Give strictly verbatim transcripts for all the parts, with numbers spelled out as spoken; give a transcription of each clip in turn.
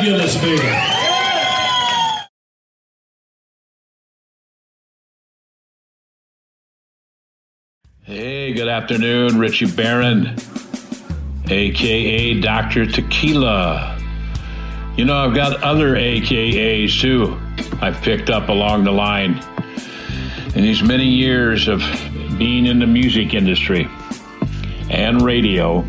fabulous, baby. Hey, good afternoon, Richie Barron, a k a. Doctor Tequila. You know, I've got other A K As, too, I've picked up along the line in these many years of being in the music industry and radio.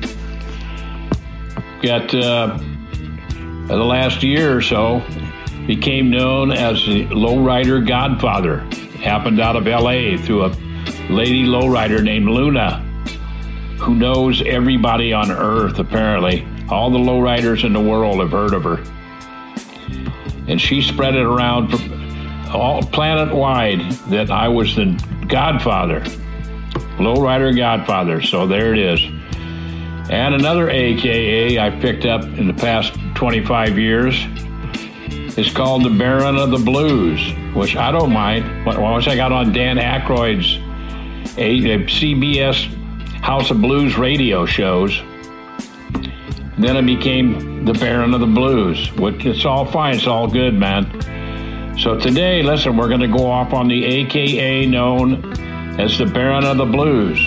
Got, uh, the last year or so, became known as the lowrider godfather. Happened out of L A through a lady lowrider named Luna, who knows everybody on earth, apparently. All the lowriders in the world have heard of her. And she spread it around for all planet-wide that I was the godfather, lowrider godfather. So there it is. And another A K A I picked up in the past twenty-five years is called the Baron of the Blues, which I don't mind. Once I got on Dan Aykroyd's a C B S House of Blues radio shows, then I became the Baron of the Blues. Which it's all fine, it's all good, man. So today, listen, we're going to go off on the A K A known as the Baron of the Blues,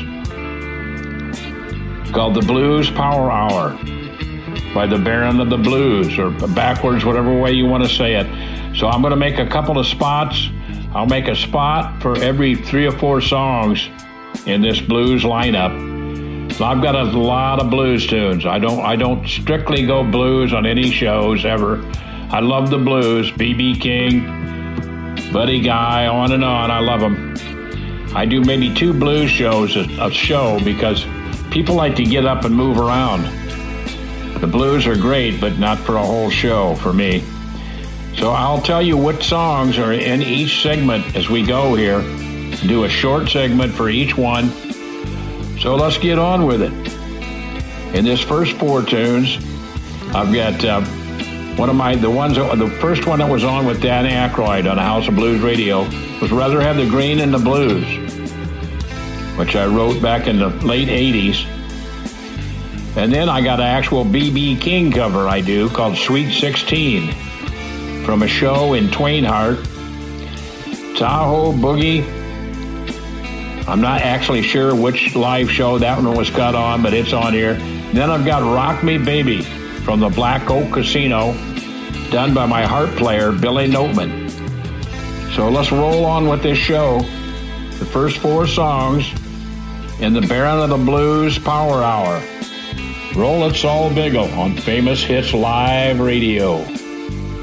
called the Blues Power Hour by the Baron of the Blues, or backwards, whatever way you want to say it. So I'm going to make a couple of spots. I'll make a spot for every three or four songs in this blues lineup. So I've got a lot of blues tunes. I don't I don't strictly go blues on any shows ever. I love the blues. B B King, Buddy Guy, on and on. I love them. I do maybe two blues shows a, a show because people like to get up and move around. The blues are great, but not for a whole show for me. So I'll tell you what songs are in each segment as we go here. Do a short segment for each one. So let's get on with it. In this first four tunes, I've got uh, one of my, the ones, that, the first one that was on with Dan Aykroyd on the House of Blues Radio was Rather Have the Green and the Blues, which I wrote back in the late eighties. And then I got an actual B B King cover I do called Sweet sixteen from a show in Twainhart, Tahoe Boogie. I'm not actually sure which live show that one was cut on, but it's on here. Then I've got Rock Me Baby from the Black Oak Casino, done by my harp player, Billy Noteman. So let's roll on with this show. The first four songs in the Baron of the Blues Power Hour. Roll it, Saul Biggle on Famous Hits Live Radio.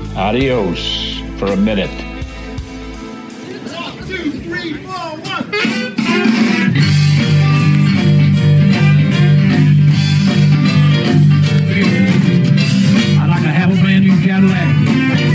Adios for a minute. One, two, three, four, one.